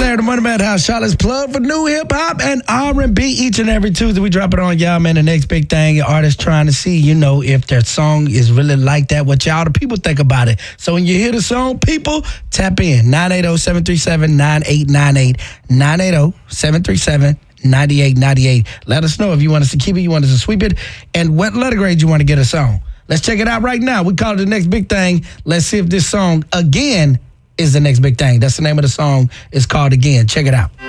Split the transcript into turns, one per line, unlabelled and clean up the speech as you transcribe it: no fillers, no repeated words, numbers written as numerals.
Larry the Money Madhouse, Charlotte's plug for new hip-hop and R&B. Each and every Tuesday, we drop it on y'all, man. The next big thing, artists trying to see, if their song is really like that, what y'all, the people think about it. So when you hear the song, people, tap in. 980-737-9898. 980-737-9898. Let us know if you want us to keep it, you want us to sweep it, and what letter grade you want to get a song. Let's check it out right now. We call it the next big thing. Let's see if this song, Again, is the next big thing. That's the name of the song. It's called Again. Check it out.